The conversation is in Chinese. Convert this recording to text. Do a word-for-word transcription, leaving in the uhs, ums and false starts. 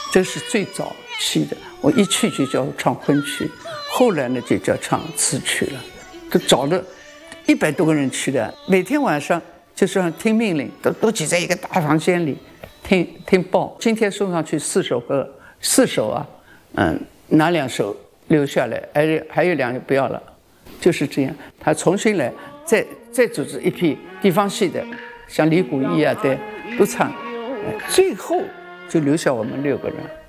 这是最早期的。我一去就叫唱昆曲，后来呢就叫唱词曲了。都找了一百多个人去的，每天晚上就是听命令，都都挤在一个大房间里听听报。今天送上去四首歌，四首啊，嗯，哪两首留下来，还有还有两个不要了，就是这样。他重新来，再再组织一批地方戏的，像李谷一啊，对，都唱，最后就留下我们六个人。